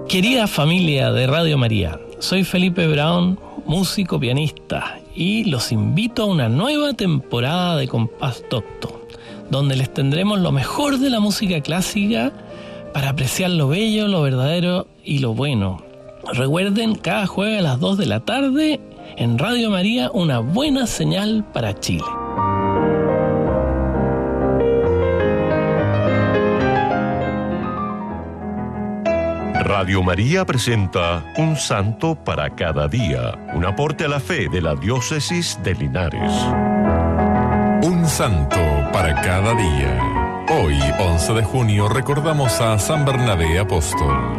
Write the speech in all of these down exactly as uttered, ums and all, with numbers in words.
Querida familia de Radio María, soy Felipe Brown, músico pianista, y los invito a una nueva temporada de Compás Docto, donde les tendremos lo mejor de la música clásica para apreciar lo bello, lo verdadero y lo bueno. Recuerden, cada jueves a las dos de la tarde en Radio María, una buena señal para Chile. Radio María presenta Un Santo para cada día, un aporte a la fe de la Diócesis de Linares. Un Santo para cada día. Hoy, once de junio, recordamos a San Bernabé Apóstol.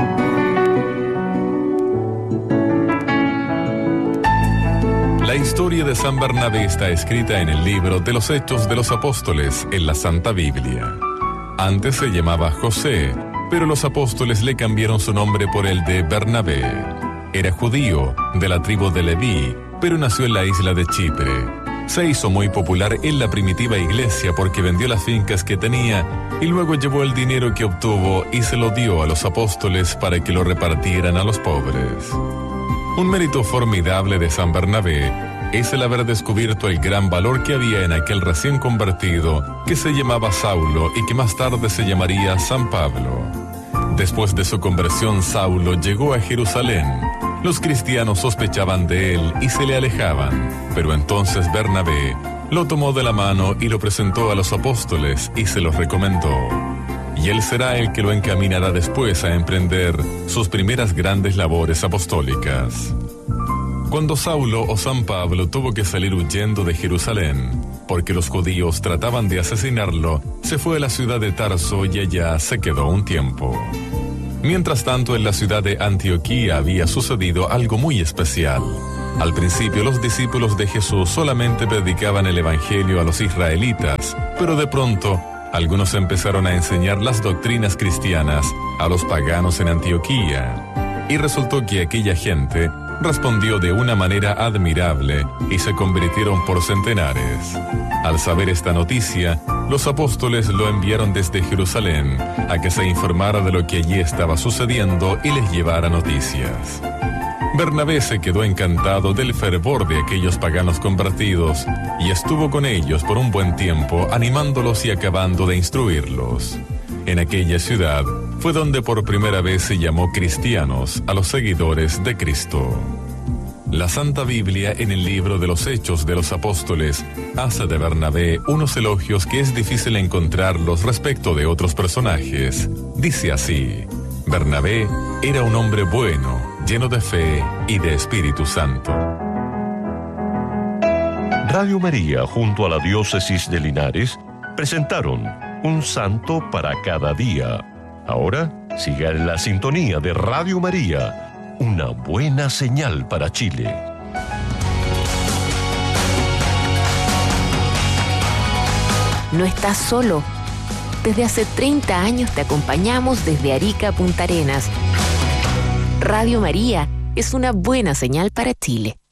La historia de San Bernabé está escrita en el libro de los Hechos de los Apóstoles en la Santa Biblia. Antes se llamaba José, pero los apóstoles le cambiaron su nombre por el de Bernabé. Era judío, de la tribu de Leví, pero nació en la isla de Chipre. Se hizo muy popular en la primitiva iglesia porque vendió las fincas que tenía y luego llevó el dinero que obtuvo y se lo dio a los apóstoles para que lo repartieran a los pobres. Un mérito formidable de San Bernabé es el haber descubierto el gran valor que había en aquel recién convertido que se llamaba Saulo y que más tarde se llamaría San Pablo. Después de su conversión, Saulo llegó a Jerusalén. Los cristianos sospechaban de él y se le alejaban, pero entonces Bernabé lo tomó de la mano y lo presentó a los apóstoles y se los recomendó. Y él será el que lo encaminará después a emprender sus primeras grandes labores apostólicas. Cuando Saulo o San Pablo tuvo que salir huyendo de Jerusalén, porque los judíos trataban de asesinarlo, se fue a la ciudad de Tarso y allá se quedó un tiempo. Mientras tanto, en la ciudad de Antioquía había sucedido algo muy especial. Al principio, los discípulos de Jesús solamente predicaban el evangelio a los israelitas, pero de pronto, algunos empezaron a enseñar las doctrinas cristianas a los paganos en Antioquía. Y resultó que aquella gente respondió de una manera admirable y se convirtieron por centenares. Al saber esta noticia, los apóstoles lo enviaron desde Jerusalén a que se informara de lo que allí estaba sucediendo y les llevara noticias. Bernabé se quedó encantado del fervor de aquellos paganos convertidos y estuvo con ellos por un buen tiempo, animándolos y acabando de instruirlos. En aquella ciudad fue donde por primera vez se llamó cristianos a los seguidores de Cristo. La Santa Biblia, en el libro de los Hechos de los Apóstoles, hace de Bernabé unos elogios que es difícil encontrarlos respecto de otros personajes. Dice así: Bernabé era un hombre bueno, lleno de fe y de Espíritu Santo. Radio María, junto a la Diócesis de Linares, presentaron Un Santo para cada día. Ahora, siga en la sintonía de Radio María, una buena señal para Chile. No estás solo. Desde hace treinta años te acompañamos desde Arica a Punta Arenas. Radio María es una buena señal para Chile.